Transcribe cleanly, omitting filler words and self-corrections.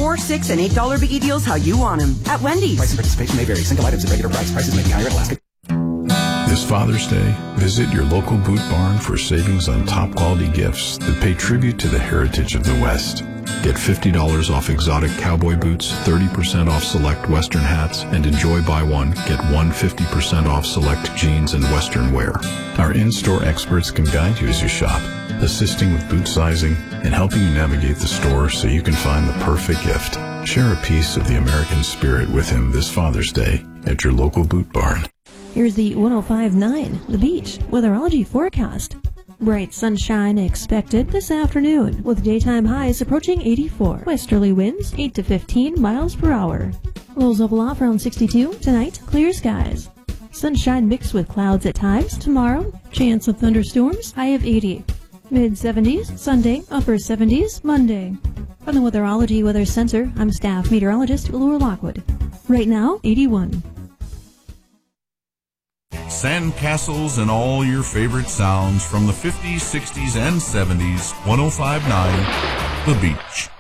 $4, $6, and $8 biggie deals how you want them at Wendy's. Price and participation may vary. Single items at regular price. Prices may be higher in Alaska. This Father's Day, visit your local Boot Barn for savings on top quality gifts that pay tribute to the heritage of the West. Get $50 off exotic cowboy boots, 30% off select Western hats, and enjoy buy one, get one 50% off select jeans and Western wear. Our in-store experts can guide you as you shop, assisting with boot sizing and helping you navigate the store so you can find the perfect gift. Share a piece of the American spirit with him this Father's Day at your local Boot Barn. Here's the 105.9 The Beach weatherology forecast. Bright sunshine expected this afternoon, with daytime highs approaching 84. Westerly winds 8 to 15 miles per hour. Lows level off around 62. Tonight, clear skies. Sunshine mixed with clouds at times. Tomorrow, chance of thunderstorms, high of 80. Mid-70s, Sunday, upper 70s, Monday. From the Weatherology Weather Center, I'm staff meteorologist Laura Lockwood. Right now, 81. Sandcastles and all your favorite sounds from the 50s, 60s, and 70s. 105.9 The Beach.